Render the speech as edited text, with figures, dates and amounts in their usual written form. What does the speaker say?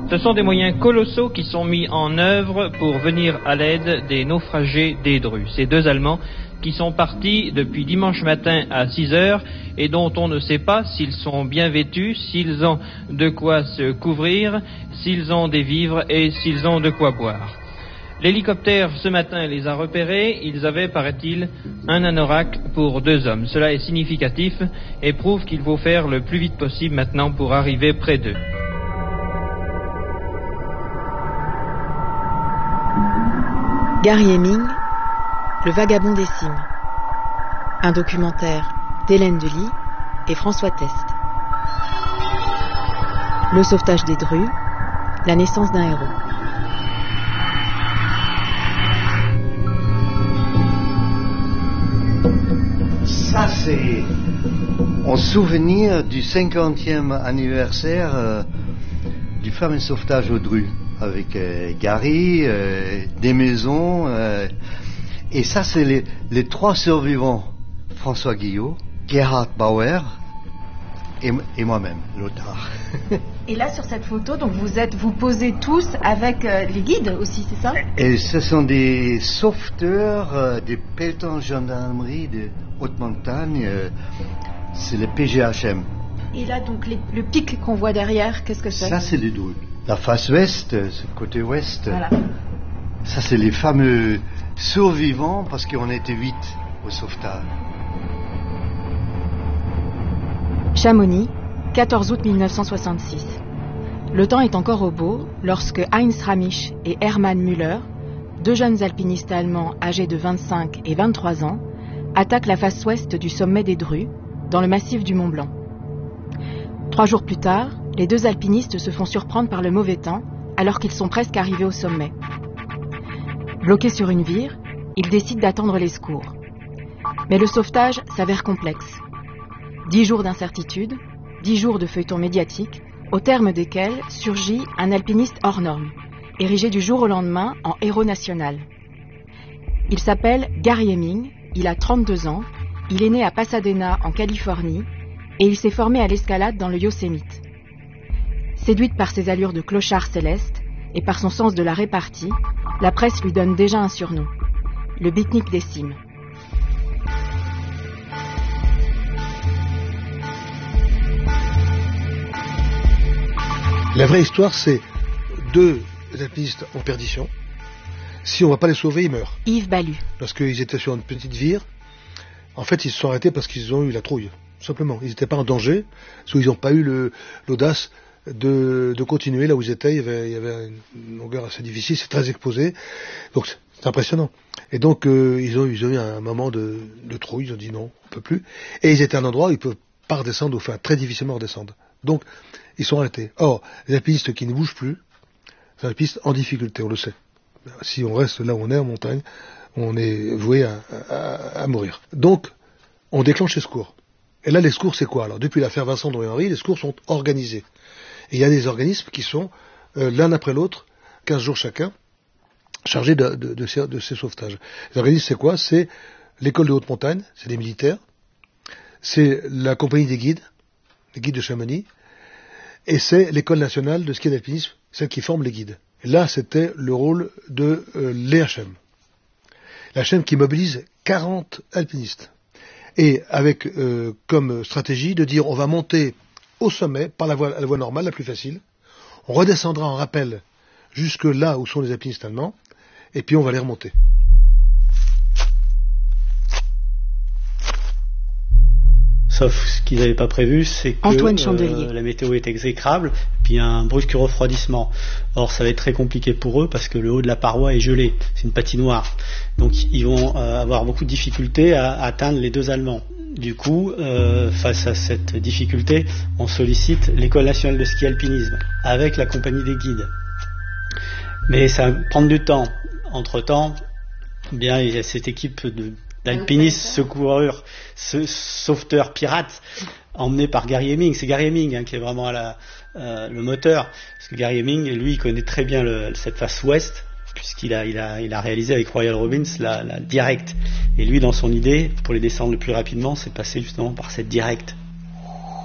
Ce sont des moyens colossaux qui sont mis en œuvre pour venir à l'aide des naufragés des Drus. Ces deux Allemands qui sont partis depuis dimanche matin à 6 heures et dont on ne sait pas s'ils sont bien vêtus, s'ils ont de quoi se couvrir, s'ils ont des vivres et s'ils ont de quoi boire. L'hélicoptère ce matin les a repérés, ils avaient, paraît-il, un anorak pour 2 hommes. Cela est significatif et prouve qu'il faut faire le plus vite possible maintenant pour arriver près d'eux. Gary Heming, Le vagabond des cimes. Un documentaire d'Hélène Delis et François Test. Le sauvetage des Drus, la naissance d'un héros. Ça, c'est en souvenir du 50e anniversaire du fameux sauvetage aux Drus, avec Gary, des maisons, et ça, c'est les 3 survivants, François Guillot, Gerhard Bauer et moi-même, Lothar. Et là, sur cette photo, donc vous posez tous avec les guides aussi, c'est ça? Et ce sont des sauveteurs des pelotons de gendarmerie de haute montagne, c'est le PGHM. Et là, donc, le pic qu'on voit derrière, qu'est-ce que c'est? Ça, c'est les Drus. La face ouest, ce côté ouest, voilà. Ça, c'est les fameux survivants, parce qu'on était 8 au sauvetage. Chamonix, 14 août 1966. Le temps est encore au beau lorsque Heinz Ramisch et Hermann Müller, 2 jeunes alpinistes allemands âgés de 25 et 23 ans, attaquent la face ouest du sommet des Drus, dans le massif du Mont Blanc. 3 jours plus tard, les 2 alpinistes se font surprendre par le mauvais temps alors qu'ils sont presque arrivés au sommet. Bloqués sur une vire, ils décident d'attendre les secours. Mais le sauvetage s'avère complexe. 10 jours d'incertitude, 10 jours de feuilleton médiatique, au terme desquels surgit un alpiniste hors norme, érigé du jour au lendemain en héros national. Il s'appelle Gary Heming, il a 32 ans, il est né à Pasadena en Californie et il s'est formé à l'escalade dans le Yosemite. Séduite par ses allures de clochard céleste et par son sens de la répartie, la presse lui donne déjà un surnom, le beatnik des cimes. La vraie histoire, c'est 2 alpinistes en perdition. Si on ne va pas les sauver, ils meurent. Yves Balu. Lorsqu'ils étaient sur une petite vire, en fait, ils se sont arrêtés parce qu'ils ont eu la trouille. Tout simplement. Ils n'étaient pas en danger, soit ils n'ont pas eu l'audace de continuer là où ils étaient. Il y avait une longueur assez difficile, c'est très exposé. Donc, c'est impressionnant. Et donc, ils ont eu un moment de trouille. Ils ont dit non, on ne peut plus. Et ils étaient à un endroit où ils ne peuvent pas redescendre, ou enfin, très difficilement redescendre. Donc, ils sont arrêtés. Or, les alpinistes qui ne bougent plus, c'est un alpiniste en difficulté, on le sait. Si on reste là où on est, en montagne, on est voué à mourir. Donc, on déclenche les secours. Et là, les secours, c'est quoi? Alors, depuis l'affaire Vincent Drouet-Henry, les secours sont organisés. Et il y a des organismes qui sont, l'un après l'autre, 15 jours chacun, chargés de ces sauvetages. Les organismes, c'est quoi? C'est l'école de haute montagne, c'est des militaires, c'est la compagnie des guides de Chamonix, et c'est l'école nationale de ski et d'alpinisme, celle qui forme les guides. Et là, c'était le rôle de l'EHM. L'EHM qui mobilise 40 alpinistes. Et avec comme stratégie de dire on va monter au sommet par la voie normale, la plus facile, on redescendra en rappel jusque là où sont les alpinistes allemands, et puis on va les remonter. Sauf ce qu'ils n'avaient pas prévu, c'est que la météo est exécrable, puis il y a un brusque refroidissement. Or, ça va être très compliqué pour eux parce que le haut de la paroi est gelé, c'est une patinoire. Donc, ils vont avoir beaucoup de difficultés à atteindre les 2 Allemands. Du coup, face à cette difficulté, on sollicite l'École nationale de ski alpinisme avec la compagnie des guides. Mais ça va prendre du temps. Entre-temps, bien, il y a cette équipe d'alpinistes, secoureurs, sauveteurs, pirates, emmenés par Gary Heming. C'est Gary Heming qui est vraiment le moteur. Parce que Gary Heming, lui, il connaît très bien cette face ouest, puisqu'il a réalisé avec Royal Robbins la directe. Et lui, dans son idée, pour les descendre le plus rapidement, c'est passé justement par cette directe.